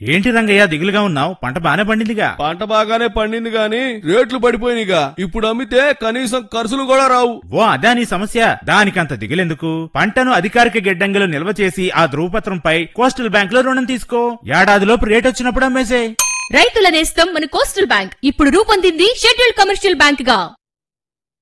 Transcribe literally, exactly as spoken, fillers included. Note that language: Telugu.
ఏంటి రంగయ్య దిగులుగా ఉన్నావు? పంట బానే పండిందిగా. పంట బాగానే పండింది గాని రేట్లు పడిపోయినాయిగా. ఇప్పుడు అమ్మితే కనీసం ఖర్చులు కూడా రావు. ఓ అదా నీ సమస్య? దానికంత దిగులెందుకు? పంటను అధికారిక గిడ్డంగిలో నిల్వ చేసి ఆ ధృవపత్రంపై కోస్టల్ బ్యాంక్ లో రుణం తీసుకో. ఏడాదిలోపు రేట్ వచ్చినప్పుడు అమ్మేసే. రైతుల నేస్తం మన కోస్టల్ బ్యాంక్ ఇప్పుడు రూపొందింది షెడ్యూల్డ్ కమర్షియల్ బ్యాంక్ గా.